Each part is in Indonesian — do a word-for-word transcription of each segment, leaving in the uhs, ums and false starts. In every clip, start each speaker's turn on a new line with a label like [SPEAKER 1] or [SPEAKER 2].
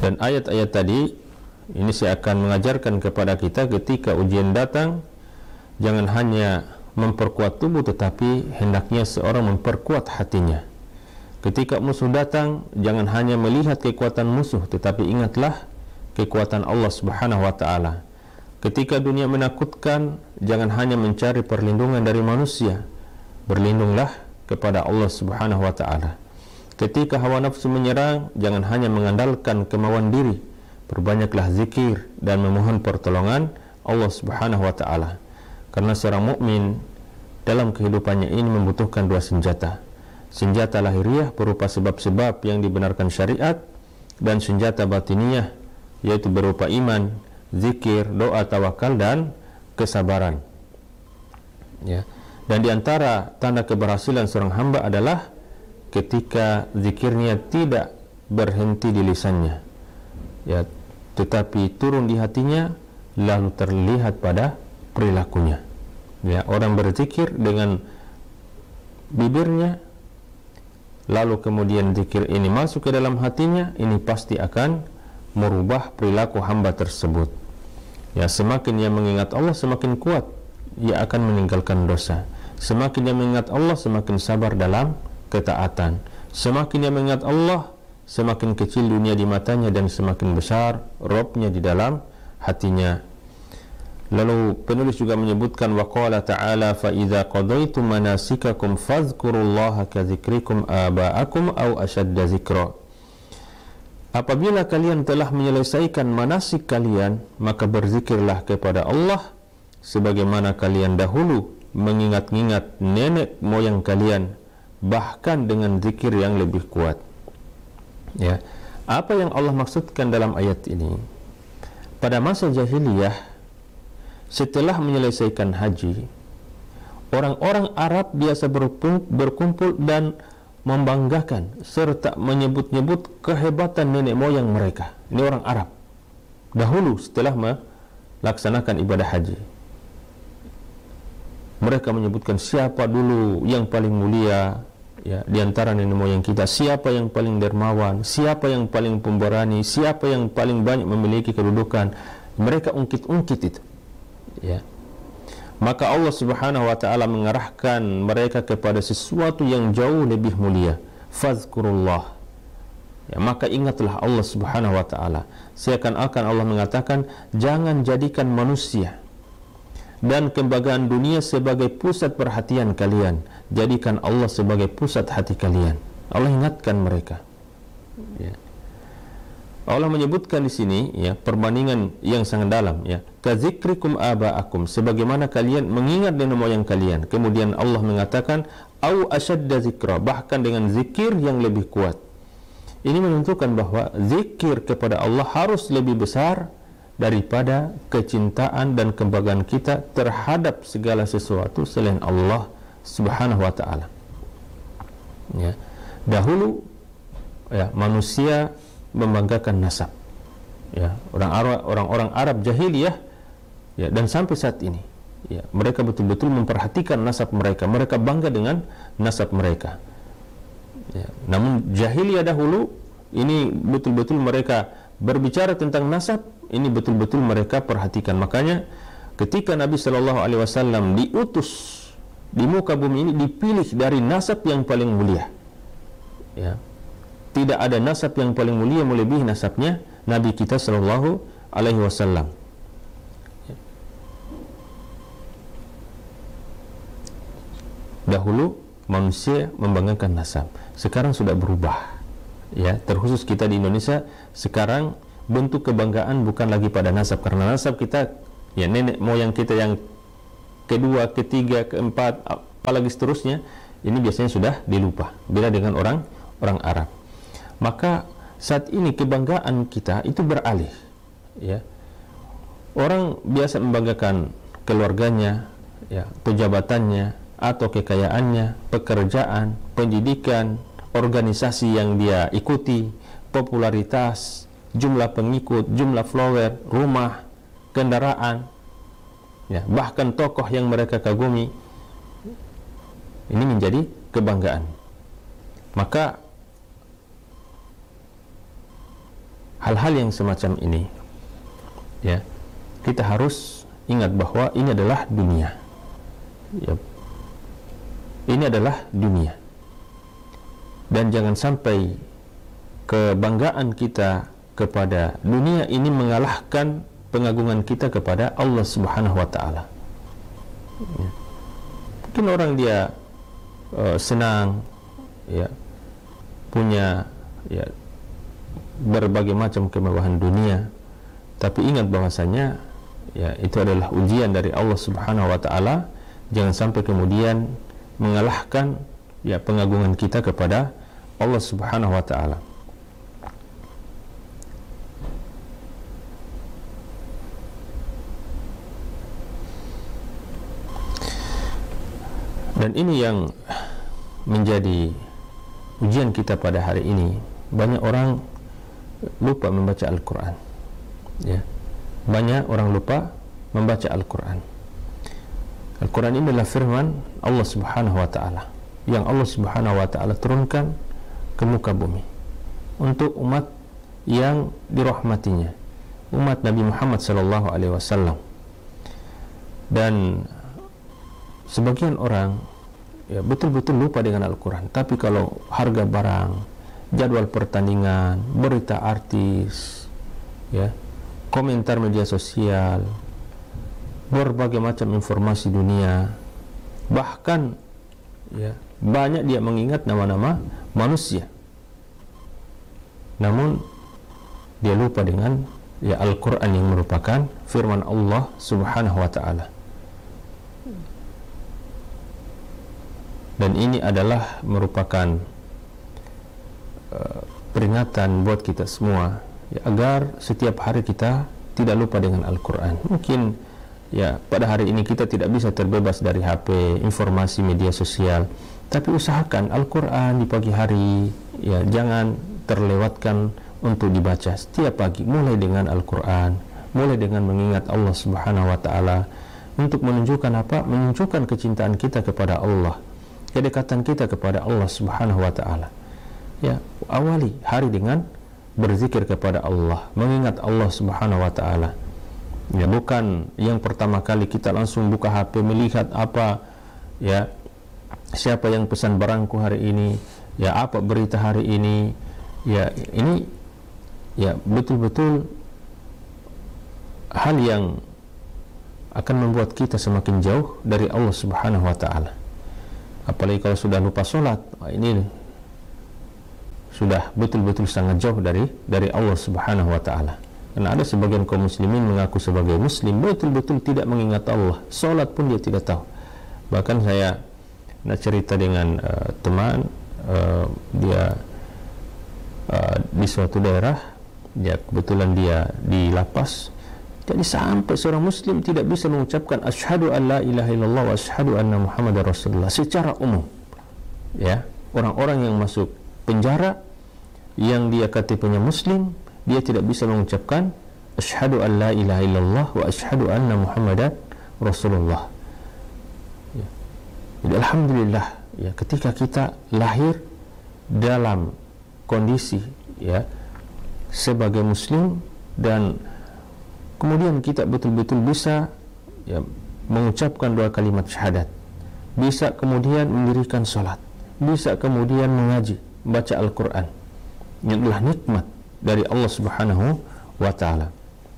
[SPEAKER 1] Dan ayat-ayat tadi ini saya akan mengajarkan kepada kita ketika ujian datang, jangan hanya memperkuat tubuh, tetapi hendaknya seorang memperkuat hatinya. Ketika musuh datang, jangan hanya melihat kekuatan musuh, tetapi ingatlah kekuatan Allah Subhanahu wa taala. Ketika dunia menakutkan, jangan hanya mencari perlindungan dari manusia, berlindunglah kepada Allah Subhanahu wa taala. Ketika hawa nafsu menyerang, jangan hanya mengandalkan kemauan diri, perbanyaklah zikir dan memohon pertolongan Allah Subhanahu wa taala. Karena seorang mukmin dalam kehidupannya ini membutuhkan dua senjata. Senjata lahiriah berupa sebab-sebab yang dibenarkan syariat, dan senjata batiniyah yaitu berupa iman, zikir, doa, tawakal dan kesabaran. Ya. Dan di antara tanda keberhasilan seorang hamba adalah ketika zikirnya tidak berhenti di lisannya, ya, tetapi turun di hatinya, lalu terlihat pada perilakunya. Ya, orang berzikir dengan bibirnya, lalu kemudian zikir ini masuk ke dalam hatinya, ini pasti akan merubah perilaku hamba tersebut. Ya, semakin ia mengingat Allah, semakin kuat ia akan meninggalkan dosa. Semakin ia mengingat Allah, semakin sabar dalam ketaatan. Semakin ia mengingat Allah, semakin kecil dunia di matanya dan semakin besar Robnya di dalam hatinya. Lalu penulis juga menyebutkan waqala ta'ala fa idza qadaytum manasikakum fadhkurullaha ka dzikrikum aba'akum aw ashadda dzikra. Apabila kalian telah menyelesaikan manasik kalian, maka berzikirlah kepada Allah sebagaimana kalian dahulu mengingat-ingat nenek moyang kalian, bahkan dengan zikir yang lebih kuat. Ya, apa yang Allah maksudkan dalam ayat ini? Pada masa jahiliyah, setelah menyelesaikan haji, orang-orang Arab biasa berkumpul dan membanggakan serta menyebut-nyebut kehebatan nenek moyang mereka. Ini orang Arab dahulu setelah melaksanakan ibadah haji. Mereka menyebutkan siapa dulu yang paling mulia, ya, di antara nenek moyang kita, siapa yang paling dermawan, siapa yang paling pemberani, siapa yang paling banyak memiliki kedudukan. Mereka ungkit-ungkit itu, ya. Maka Allah Subhanahu wa taala mengarahkan mereka kepada sesuatu yang jauh lebih mulia. Fazkurullah. Ya, maka ingatlah Allah Subhanahu wa taala. Seakan-akan Allah mengatakan, jangan jadikan manusia dan kebanggaan dunia sebagai pusat perhatian kalian. Jadikan Allah sebagai pusat hati kalian. Allah ingatkan mereka. Ya. Allah menyebutkan di sini, ya, perbandingan yang sangat dalam, ya. Kadzikrikum aba'akum, sebagaimana kalian mengingat nenek moyang kalian. Kemudian Allah mengatakan au asyadda zikra, bahkan dengan zikir yang lebih kuat. Ini menunjukkan bahwa zikir kepada Allah harus lebih besar daripada kecintaan dan kebanggaan kita terhadap segala sesuatu selain Allah Subhanahu wa taala. Ya. Dahulu, ya, manusia membanggakan nasab, ya, orang Arab, orang-orang Arab jahiliyah, ya, dan sampai saat ini, ya, mereka betul-betul memperhatikan nasab mereka, mereka bangga dengan nasab mereka, ya. Namun jahiliyah dahulu ini betul-betul mereka berbicara tentang nasab, ini betul-betul mereka perhatikan. Makanya ketika Nabi Shallallahu Alaihi Wasallam diutus di muka bumi ini, dipilih dari nasab yang paling mulia, ya. Tidak ada nasab yang paling mulia melebihi nasabnya Nabi kita Sallallahu Alaihi Wasallam. Dahulu manusia membanggakan nasab, sekarang sudah berubah, ya. Terkhusus kita di Indonesia sekarang bentuk kebanggaan bukan lagi pada nasab, karena nasab kita, ya, nenek moyang kita yang kedua, ketiga, keempat, apalagi seterusnya, ini biasanya sudah dilupa. Beda dengan orang orang Arab. Maka saat ini kebanggaan kita itu beralih, ya. Orang biasa membanggakan keluarganya, ya, pejabatannya, atau kekayaannya, pekerjaan, pendidikan, organisasi yang dia ikuti, popularitas, jumlah pengikut, jumlah follower, rumah, kendaraan, ya, bahkan tokoh yang mereka kagumi. Ini menjadi kebanggaan. Maka hal-hal yang semacam ini, ya, kita harus ingat bahwa ini adalah dunia, ya, ini adalah dunia, dan jangan sampai kebanggaan kita kepada dunia ini mengalahkan pengagungan kita kepada Allah Subhanahu wa taala. Ya. Mungkin orang dia uh, senang, ya, punya, ya, berbagai macam kemewahan dunia, tapi ingat bahwasanya, ya, itu adalah ujian dari Allah Subhanahu wa taala. Jangan sampai kemudian mengalahkan, ya, pengagungan kita kepada Allah Subhanahu wa taala. Dan ini yang menjadi ujian kita pada hari ini. Banyak orang lupa membaca Al-Quran, ya. Banyak orang lupa membaca Al-Quran. Al-Quran ini adalah firman Allah Subhanahu wa ta'ala yang Allah Subhanahu wa ta'ala turunkan ke muka bumi untuk umat yang dirahmatinya, umat Nabi Muhammad sallallahu alaihi wasallam. Dan sebagian orang, ya, betul-betul lupa dengan Al-Quran. Tapi kalau harga barang, jadwal pertandingan, berita artis, ya, komentar media sosial, berbagai macam informasi dunia, bahkan, ya, banyak dia mengingat nama-nama manusia, namun dia lupa dengan, ya, Al-Quran yang merupakan firman Allah Subhanahu wa ta'ala. Dan ini adalah merupakan uh, peringatan buat kita semua, ya, agar setiap hari kita tidak lupa dengan Al-Quran. Mungkin, ya, pada hari ini kita tidak bisa terbebas dari H P, informasi media sosial, tapi usahakan Al-Quran di pagi hari, ya, jangan terlewatkan untuk dibaca setiap pagi. Mulai dengan Al-Quran, mulai dengan mengingat Allah Subhanahu wa ta'ala, untuk menunjukkan apa? Menunjukkan kecintaan kita kepada Allah, kedekatan kita kepada Allah Subhanahu wa ta'ala. Ya, awali hari dengan berzikir kepada Allah, mengingat Allah Subhanahu wa ta'ala. Ya, bukan yang pertama kali kita langsung buka H P melihat apa, ya, siapa yang pesan barangku hari ini, ya, apa berita hari ini. Ya, ini, ya, betul-betul hal yang akan membuat kita semakin jauh dari Allah Subhanahu wa ta'ala. Apalagi kalau sudah lupa sholat, ini sudah betul-betul sangat jauh dari dari Allah Subhanahu wa ta'ala. Karena ada sebagian kaum muslimin mengaku sebagai muslim, betul-betul tidak mengingat Allah, sholat pun dia tidak tahu. Bahkan saya nak cerita dengan uh, teman, uh, dia uh, di suatu daerah, ya, kebetulan dia di lapas. Jadi sampai seorang muslim tidak bisa mengucapkan asyhadu an la ilaha illallah wa asyhadu anna muhammadar rasulullah secara umum. Ya, orang-orang yang masuk penjara yang dia K T P-nya muslim, dia tidak bisa mengucapkan asyhadu an la ilaha illallah wa asyhadu anna muhammadar rasulullah. Ya. Jadi alhamdulillah, ya, ketika kita lahir dalam kondisi, ya, sebagai muslim, dan kemudian kita betul-betul bisa, ya, mengucapkan dua kalimat syahadat, bisa kemudian mendirikan salat, bisa kemudian mengaji, baca Al-Quran. Ini adalah nikmat dari Allah Subhanahu wa ta'ala.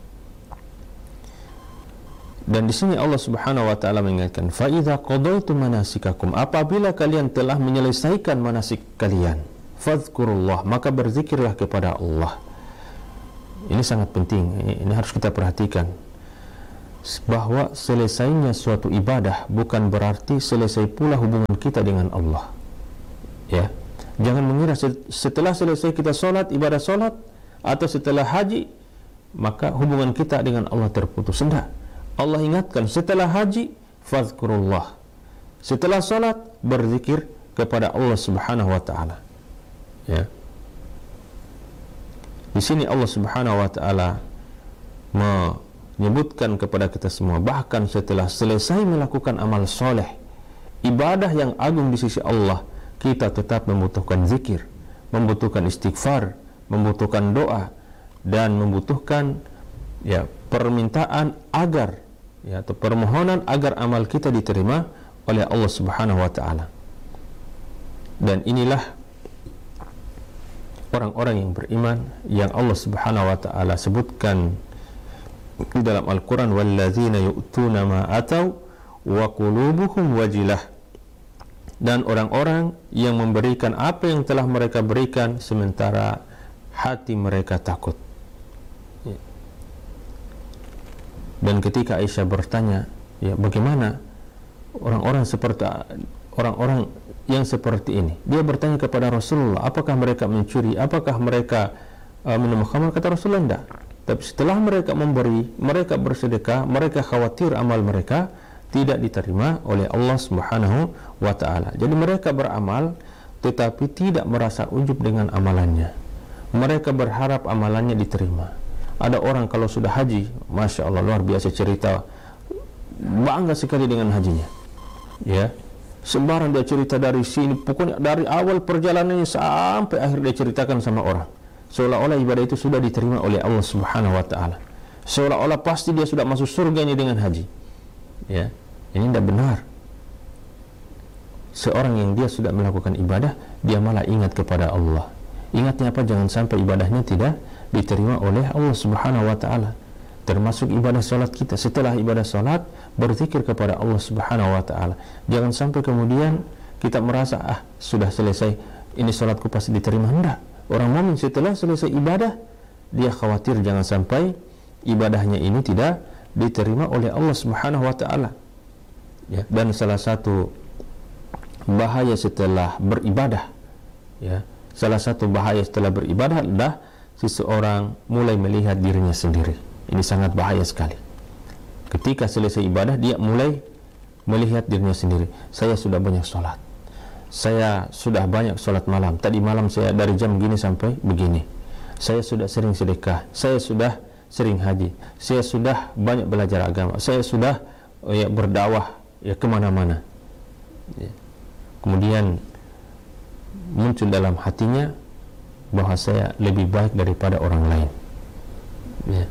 [SPEAKER 1] Dan di sini Allah Subhanahu wa ta'ala mengingatkan, fa idza qadaytum manasikakum, apabila kalian telah menyelesaikan manasik kalian, fadhkurullah, maka berzikirlah kepada Allah. Ini sangat penting, ini harus kita perhatikan, bahwa selesainya suatu ibadah bukan berarti selesai pula hubungan kita dengan Allah. Ya, jangan mengira setelah selesai kita sholat, ibadah sholat, atau setelah haji, maka hubungan kita dengan Allah terputus. Tidak. Allah ingatkan, setelah haji, fadhkurullah, setelah sholat, berzikir kepada Allah Subhanahu wa ta'ala. Ya. Di sini Allah Subhanahu wa ta'ala menyebutkan kepada kita semua, bahkan setelah selesai melakukan amal soleh, ibadah yang agung di sisi Allah, kita tetap membutuhkan zikir, membutuhkan istighfar, membutuhkan doa, dan membutuhkan ya permintaan agar ya atau permohonan agar amal kita diterima oleh Allah Subhanahu wa taala. Dan inilah orang-orang yang beriman yang Allah Subhanahu wa taala sebutkan di dalam Al-Qur'an, walladzina yu'tuna ma atau wa qulubuhum wajilah, dan orang-orang yang memberikan apa yang telah mereka berikan sementara hati mereka takut. Dan ketika Aisyah bertanya, ya bagaimana orang-orang seperti orang-orang yang seperti ini? Dia bertanya kepada Rasulullah, apakah mereka mencuri? Apakah mereka uh, minum khamar? Kata Rasulullah, tidak. Tapi setelah mereka memberi, mereka bersedekah, mereka khawatir amal mereka tidak diterima oleh Allah Subhanahu wa taala. Jadi mereka beramal tetapi tidak merasa ujub dengan amalannya. Mereka berharap amalannya diterima. Ada orang kalau sudah haji, Masya Allah, luar biasa cerita, bangga sekali dengan hajinya. Ya, sembarang dia cerita dari sini, pokoknya dari awal perjalanannya sampai akhir dia ceritakan sama orang. Seolah-olah ibadah itu sudah diterima oleh Allah Subhanahu wa taala. Seolah-olah pasti dia sudah masuk surganya dengan haji. Ya, ini tidak benar. Seorang yang dia sudah melakukan ibadah, dia malah ingat kepada Allah. Ingatnya apa? Jangan sampai ibadahnya tidak diterima oleh Allah Subhanahu wa taala. Termasuk ibadah salat kita. Setelah ibadah salat, berzikir kepada Allah Subhanahu wa taala. Jangan sampai kemudian kita merasa, ah, sudah selesai, ini salatku pasti diterima. Hendak. Orang mukmin setelah selesai ibadah, dia khawatir jangan sampai ibadahnya ini tidak diterima oleh Allah Subhanahu wa taala. Ya, dan salah satu bahaya setelah beribadah, ya, salah satu bahaya setelah beribadah adalah seseorang mulai melihat dirinya sendiri. Ini sangat bahaya sekali. Ketika selesai ibadah, dia mulai melihat dirinya sendiri. Saya sudah banyak sholat, saya sudah banyak sholat malam, tadi malam saya dari jam gini sampai begini, saya sudah sering sedekah, saya sudah sering haji, saya sudah banyak belajar agama, saya sudah oh ya, berdakwah ya kemana-mana. Ya. Kemudian muncul dalam hatinya bahwa saya lebih baik daripada orang lain. Ya.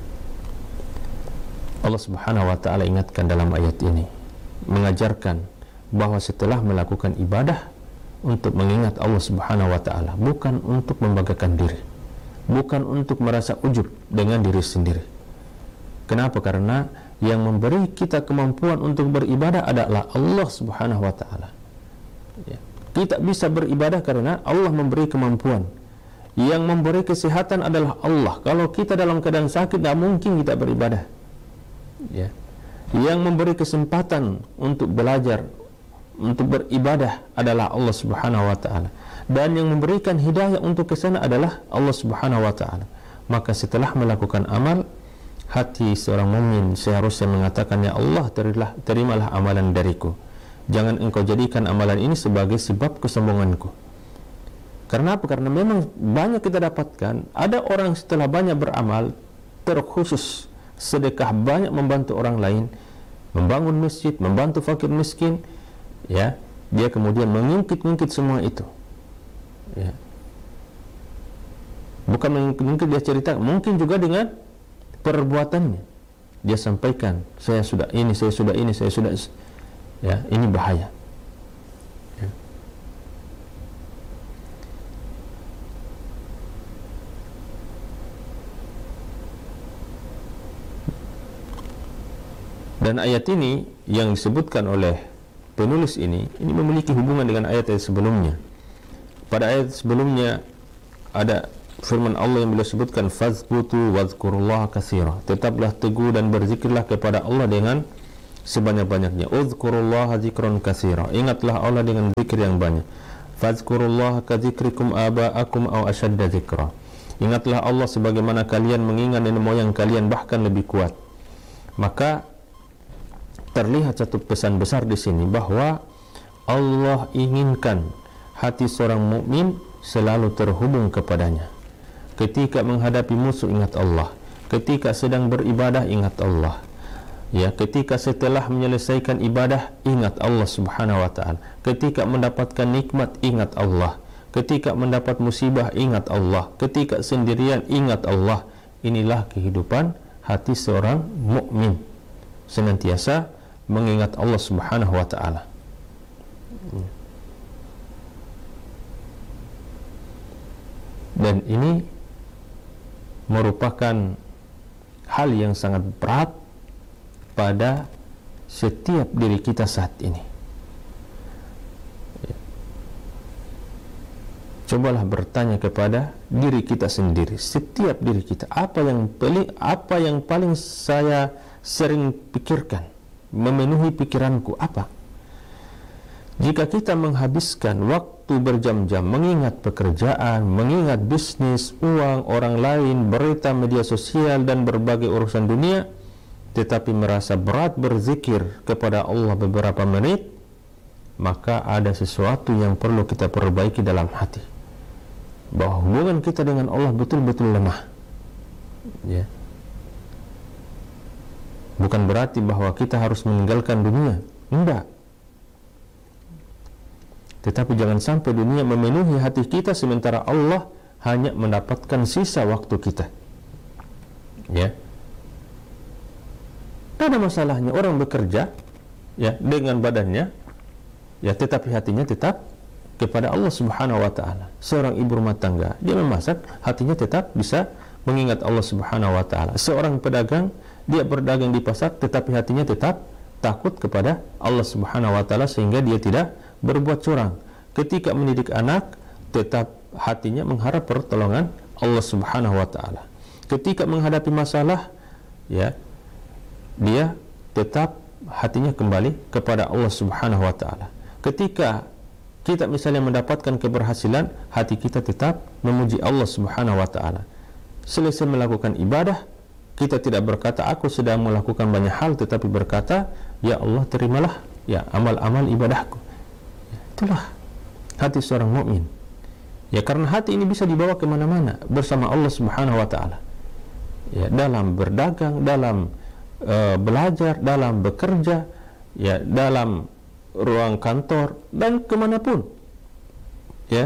[SPEAKER 1] Allah Subhanahu wa taala ingatkan dalam ayat ini, mengajarkan bahwa setelah melakukan ibadah untuk mengingat Allah Subhanahu wa taala, bukan untuk membanggakan diri, bukan untuk merasa ujub dengan diri sendiri. Kenapa? Karena yang memberi kita kemampuan untuk beribadah adalah Allah Subhanahu wa taala. Ya. Kita bisa beribadah karena Allah memberi kemampuan. Yang memberi kesehatan adalah Allah. Kalau kita dalam keadaan sakit, tidak mungkin kita beribadah. Ya. Yang memberi kesempatan untuk belajar, untuk beribadah adalah Allah Subhanahu wa taala. Dan yang memberikan hidayah untuk ke sana adalah Allah Subhanahu wa taala. Maka setelah melakukan amal, hati seorang mukmin seharusnya mengatakan, ya Allah, terimalah, terimalah amalan dariku. Jangan engkau jadikan amalan ini sebagai sebab kesombonganku. Karena apa? Karena memang banyak kita dapatkan, ada orang setelah banyak beramal, terkhusus sedekah, banyak membantu orang lain, membangun masjid, membantu fakir miskin, ya, dia kemudian mengungkit-ungkit semua itu. Ya. Bukan mengungkit, dia cerita, mungkin juga dengan perbuatannya. Dia sampaikan, saya sudah ini, saya sudah ini, saya sudah, ya, ini bahaya. Dan ayat ini yang disebutkan oleh penulis ini, ini memiliki hubungan dengan ayat-ayat sebelumnya. Pada ayat sebelumnya ada firman Allah yang beliau sebutkan, fazbutu wadhkurullaha katsira, tetaplah teguh dan berzikirlah kepada Allah dengan sebanyak-banyaknya. Udhkurullaha dzikran katsira, ingatlah Allah dengan zikir yang banyak. Fazkurullaha kadzikrikum aba'akum aw ashadda dzikra, ingatlah Allah sebagaimana kalian mengingat nenek moyang kalian, bahkan lebih kuat. Maka terlihat satu pesan besar di sini, bahwa Allah inginkan hati seorang mukmin selalu terhubung kepadanya. Ketika menghadapi musuh, ingat Allah. Ketika sedang beribadah, ingat Allah. Ya, ketika setelah menyelesaikan ibadah, ingat Allah Subhanahu wa taala. Ketika mendapatkan nikmat, ingat Allah. Ketika mendapat musibah, ingat Allah. Ketika sendirian, ingat Allah. inilah kehidupan hati seorang mukmin, senantiasa mengingat Allah Subhanahu wa taala. Dan ini merupakan hal yang sangat berat pada setiap diri kita saat ini. Cobalah bertanya kepada diri kita sendiri, setiap diri kita, apa yang paling apa yang paling saya sering pikirkan, memenuhi pikiranku apa? Jika kita menghabiskan waktu berjam-jam mengingat pekerjaan, mengingat bisnis, uang orang lain, berita media sosial dan berbagai urusan dunia, tetapi merasa berat berzikir kepada Allah beberapa menit, maka ada sesuatu yang perlu kita perbaiki dalam hati, bahwa hubungan kita dengan Allah betul-betul lemah. Ya. Bukan berarti bahwa kita harus meninggalkan dunia, enggak. Tetapi jangan sampai dunia memenuhi hati kita sementara Allah hanya mendapatkan sisa waktu kita. Ya. Tidak ada masalahnya orang bekerja ya dengan badannya, ya tetapi hatinya tetap kepada Allah Subhanahu wa taala. Seorang ibu rumah tangga, dia memasak, hatinya tetap bisa mengingat Allah Subhanahu wa taala. Seorang pedagang, dia berdagang di pasar tetapi hatinya tetap takut kepada Allah Subhanahu wa taala sehingga dia tidak berbuat curang. Ketika mendidik anak, tetap hatinya mengharap pertolongan Allah Subhanahu wa taala. Ketika menghadapi masalah, ya, dia tetap hatinya kembali kepada Allah Subhanahu wa taala. Ketika kita misalnya mendapatkan keberhasilan, hati kita tetap memuji Allah Subhanahu wa taala. Selesai melakukan ibadah, kita tidak berkata aku sedang melakukan banyak hal, tetapi berkata, ya Allah terimalah ya amal-amal ibadahku. Itulah hati seorang mukmin. Ya, karena hati ini bisa dibawa kemana-mana bersama Allah Subhanahu wa taala. Ya, dalam berdagang, dalam uh, belajar, dalam bekerja, ya, dalam ruang kantor dan kemanapun. Ya,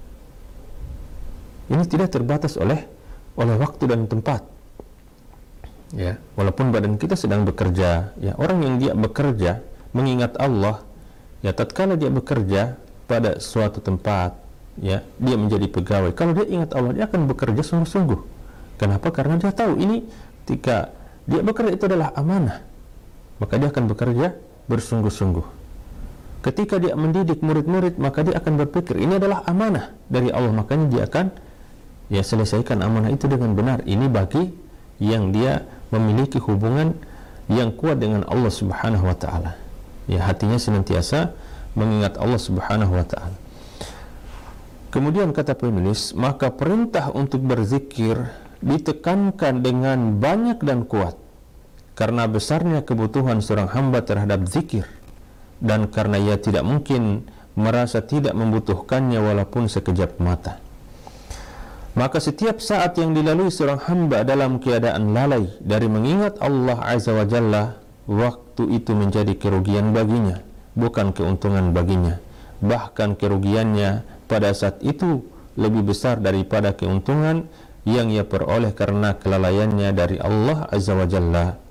[SPEAKER 1] ini tidak terbatas oleh oleh waktu dan tempat. Ya, walaupun badan kita sedang bekerja, ya, orang yang dia bekerja mengingat Allah, ya, tatkala dia bekerja pada suatu tempat, ya, dia menjadi pegawai. Kalau dia ingat Allah, dia akan bekerja sungguh-sungguh. Kenapa? Karena dia tahu ini ketika dia bekerja itu adalah amanah, maka dia akan bekerja bersungguh-sungguh. Ketika dia mendidik murid-murid, maka dia akan berpikir ini adalah amanah dari Allah, makanya dia akan ya selesaikan amanah itu dengan benar. Ini bagi yang dia memiliki hubungan yang kuat dengan Allah Subhanahu wa taala. Ya, hatinya senantiasa mengingat Allah Subhanahu wa taala. Kemudian kata penulis, maka perintah untuk berzikir ditekankan dengan banyak dan kuat karena besarnya kebutuhan seorang hamba terhadap zikir dan karena ia tidak mungkin merasa tidak membutuhkannya walaupun sekejap mata. Maka setiap saat yang dilalui seorang hamba dalam keadaan lalai dari mengingat Allah Azza wa Jalla, waktu itu menjadi kerugian baginya, bukan keuntungan baginya. Bahkan kerugiannya pada saat itu lebih besar daripada keuntungan yang ia peroleh karena kelalaiannya dari Allah Azza wa Jalla.